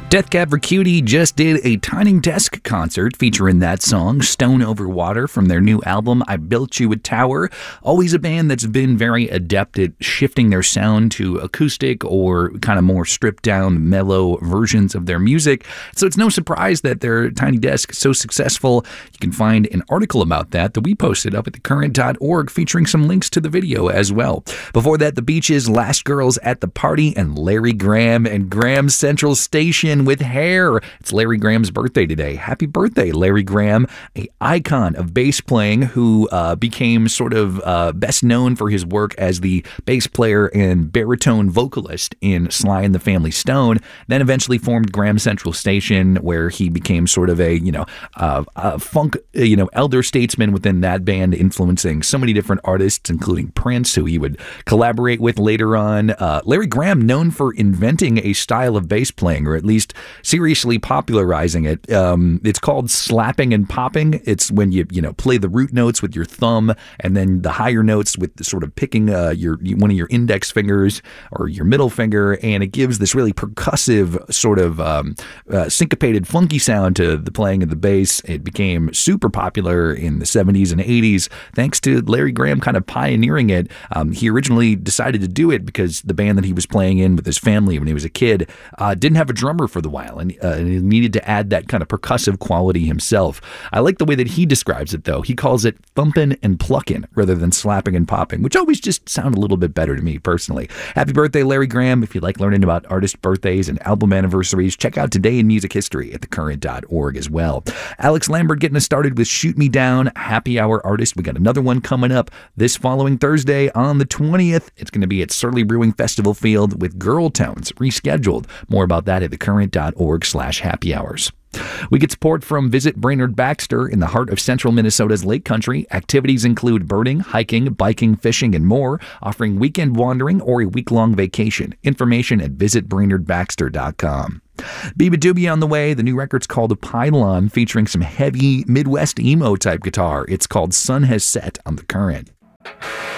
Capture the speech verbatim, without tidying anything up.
Death Cab for Cutie just did a Tiny Desk concert featuring that song, Stone Over Water, from their new album, I Built You a Tower. Always a band that's been very adept at shifting their sound to acoustic or kind of more stripped down, mellow versions of their music. So it's no surprise that their Tiny Desk is so successful. You can find an article about that that we posted up at the current dot org featuring some links to the video as well. Before that, The Beaches, Last Girls at the Party, and Larry Graham and Graham Central Station with Hair. It's Larry Graham's birthday today. Happy birthday, Larry Graham, a icon of bass playing who uh, became sort of uh, best known for his work as the bass player and baritone vocalist in Sly and the Family Stone, then eventually formed Graham Central Station, where he became sort of a, you know, uh, a funk, you know, elder statesman within that band, influencing so many different artists, including Prince, who he would collaborate with later on. Uh, Larry Graham, known for inventing a style of bass playing, or at least seriously popularizing it. Um, it's called slapping and popping. It's when you you know play the root notes with your thumb, and then the higher notes with the sort of picking uh, your one of your index fingers or your middle finger, and it gives this really percussive sort of um, uh, syncopated, funky sound to the playing of the bass. It became super popular in the seventies and eighties thanks to Larry Graham kind of pioneering it. Um, he originally decided to do it because the band that he was playing in with his family when he was a kid uh, didn't have a drummer for the while, and, uh, and he needed to add that kind of percussive quality himself. I like the way that he describes it, though. He calls it thumping and plucking rather than slapping and popping, which always just sound a little bit better to me personally. Happy birthday, Larry Graham. If you like learning about artist birthdays and album anniversaries, check out Today in Music History at the current dot org as well. Alex Lambert getting us started with Shoot Me Down, Happy Hour Artist. We got another one coming up this following Thursday on the twentieth. It's going to be at Surly Brewing Festival Field with Girl Tones rescheduled. More about that at the current dot org slash happy hours. We get support from Visit Brainerd Baxter in the heart of central Minnesota's Lake Country. Activities include birding, hiking, biking, fishing, and more, offering weekend wandering or a week-long vacation. Information at visit brainerd baxter dot com. Beabadoobie on the way. The new record's called Pylon, featuring some heavy Midwest emo type guitar. It's called Sun Has Set on the Current.